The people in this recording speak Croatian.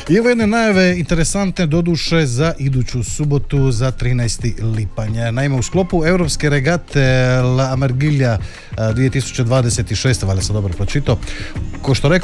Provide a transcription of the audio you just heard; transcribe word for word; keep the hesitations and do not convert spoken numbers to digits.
I evo jedne najave interesantne doduše za iduću subotu za trinaesti lipanj. Naime, u sklopu Europske regate La Margilja dvije tisuće dvadeset šest, valjda sam dobro pročitao, ko što rekao,